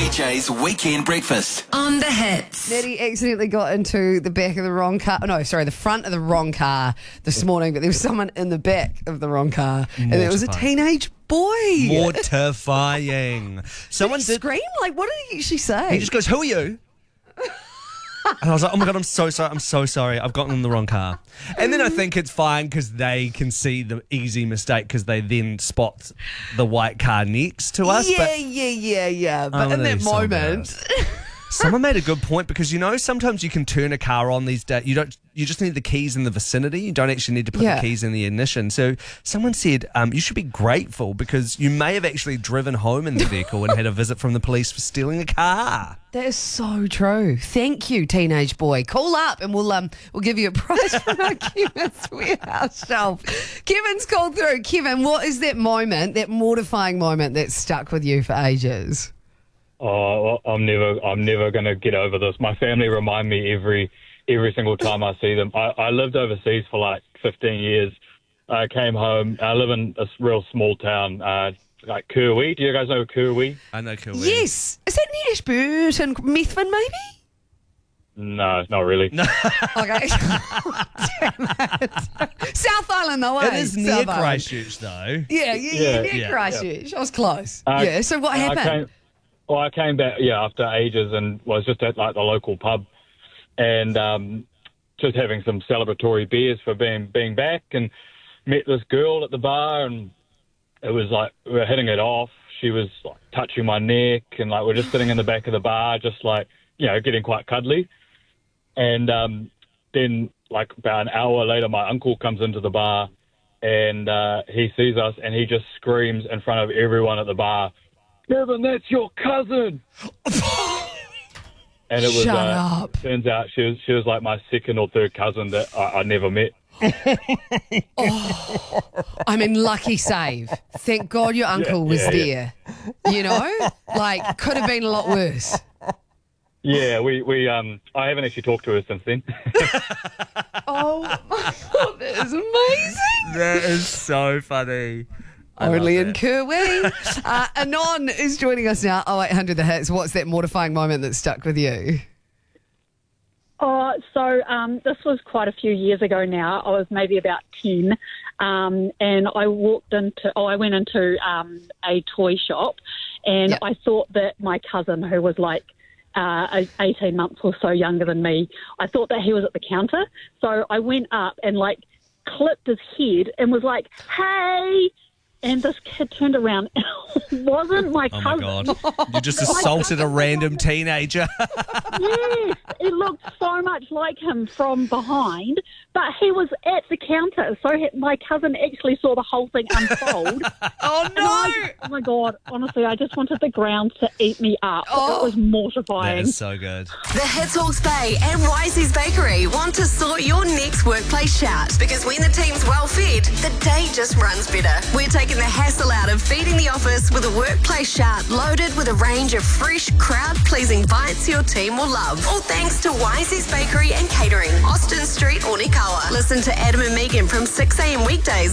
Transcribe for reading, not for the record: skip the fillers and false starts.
DJ's Weekend Breakfast. On the hits. Nettie accidentally got into the back of the wrong car. No, sorry, the front of the wrong car this morning, but there was someone in the back of the wrong car. And it was a teenage boy. Mortifying. Someone Did he scream? Like, what did he actually say? He just goes, "Who are you?" And I was like, "Oh my God, I'm so sorry. I'm so sorry. I've gotten in the wrong car." And then I think it's fine because they can see the easy mistake because they then spot the white car next to us. Yeah. But in that moment... Someone made a good point because, sometimes you can turn a car on these days. You just need the keys in the vicinity. You don't actually need to put the keys in the ignition. So someone said you should be grateful because you may have actually driven home in the vehicle and had a visit from the police for stealing a car. That is so true. Thank you, teenage boy. Call up and we'll give you a prize from our Kevin's Warehouse shelf. Kevin's called through. Kevin, what is that moment, that mortifying moment that stuck with you for ages? Oh, I'm never going to get over this. My family remind me every single time I see them. I lived overseas for like 15 years. I came home. I live in a real small town, like Kirwee. Do you guys know Kirwee? I know Kirwee. Yes. Is that near Ashburton and Methven, maybe? No, not really. No. Okay. Damn it. South Island, though, It is near Christchurch, though. Yeah, near Christchurch. I was close. So what happened? I came back, after ages and was just at like the local pub and just having some celebratory beers for being back and met this girl at the bar and it was like we were hitting it off. She was like touching my neck and like we're just sitting in the back of the bar just like, getting quite cuddly. And then like about an hour later, my uncle comes into the bar and he sees us and he just screams in front of everyone at the bar, "Kevin, that's your cousin." And it was. Shut up. Turns out she was like my second or third cousin that I never met. Lucky save. Thank God your uncle was there. Like could have been a lot worse. Yeah, we I haven't actually talked to her since then. Oh my God, that is amazing. That is so funny. Only in Kirwee. Anon is joining us now. 0800 The Hits. What's that mortifying moment that stuck with you? This was quite a few years ago now. I was maybe about 10, and I went into a toy shop, and I thought that my cousin, who was like 18 months or so younger than me, I thought that he was at the counter. So I went up and like clipped his head and was like, "Hey." And this kid turned around and it wasn't my cousin. Oh, my God. You just assaulted a random teenager. Yes, it looked so much like him from behind, but he was at the counter. So my cousin actually saw the whole thing unfold. Oh, no. Oh, my God. Honestly, I just wanted the ground to eat me up. Oh. It was mortifying. That is so good. The Hits Hawke's Bay and Wisey's Bakery want to sort your next workplace shout because when the team's well fed, the day just runs better. We're taking the hassle out of feeding the office with a workplace shout loaded with a range of fresh, crowd-pleasing bites your team will love. All thanks to Wisey's Bakery and Catering, Austin Street, Onikawa. Listen to Adam and Megan from 6 a.m. weekdays